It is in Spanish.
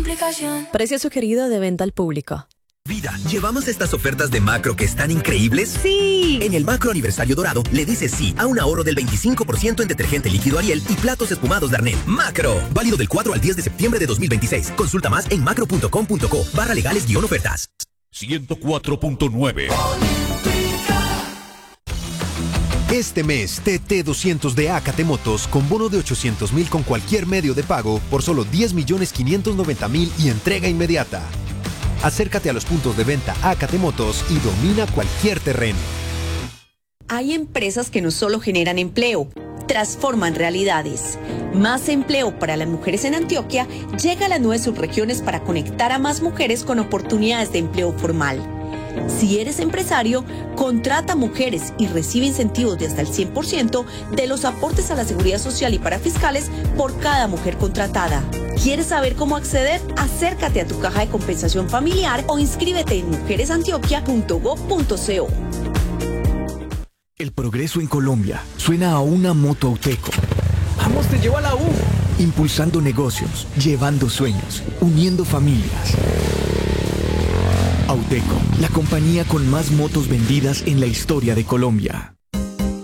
complicación. Precio sugerido de venta al público. Vida, ¿llevamos estas ofertas de Macro que están increíbles? ¡Sí! En el Macro Aniversario Dorado le dices sí a un ahorro del 25% en detergente líquido Ariel y platos espumados de Arnel. Macro, válido del 4 al 10 de septiembre de 2026. Consulta más en macro.com.co/legales-ofertas. 104.9. Este mes, TT200 de Acate Motos con bono de 800,000 con cualquier medio de pago por solo 10,590,000 y entrega inmediata. Acércate a los puntos de venta Acate Motos y domina cualquier terreno. Hay empresas que no solo generan empleo, transforman realidades. Más empleo para las mujeres en Antioquia llega a las 9 subregiones para conectar a más mujeres con oportunidades de empleo formal. Si eres empresario, contrata mujeres y recibe incentivos de hasta el 100% de los aportes a la seguridad social y para fiscales por cada mujer contratada. ¿Quieres saber cómo acceder? Acércate a tu caja de compensación familiar o inscríbete en mujeresantioquia.gov.co. El progreso en Colombia suena a una moto Auteco. ¡Vamos, te llevo a la U! Impulsando negocios, llevando sueños, uniendo familias. Auteco, la compañía con más motos vendidas en la historia de Colombia.